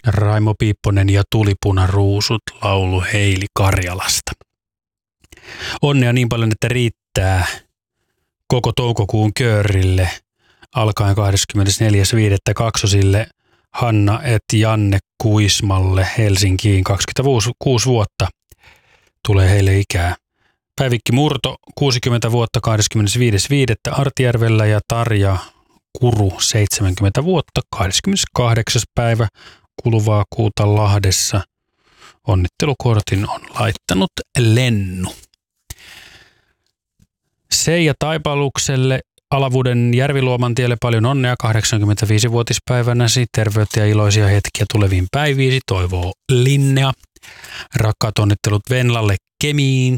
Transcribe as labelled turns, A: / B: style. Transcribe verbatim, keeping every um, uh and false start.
A: Raimo Piipponen ja Tulipuna Ruusut laulu Heili Karjalasta. Onnea niin paljon, että riittää koko toukokuun köörille alkaen kahdeskymmenesneljäs viidettä kaksosille Hanna et Janne Kuismalle Helsinkiin kaksikymmentäkuusi vuotta. Tulee heille ikää. Päivikki Murto kuusikymmentä vuotta kahdeskymmenesviides viidettä Artjärvellä ja Tarja Kuru seitsemänkymmentä vuotta kahdeskymmeneskahdeksas päivä kuluvaa kuuta Lahdessa. Onnittelukortin on laittanut Lennu. Seija Taipalukselle Alavuden Järviluomantielle paljon onnea kahdeksankymmentäviisivuotispäivänäsi. Terveyttä ja iloisia hetkiä tuleviin päiviisi, toivoo Linnea. Rakkaat onnittelut Venlalle Kemiin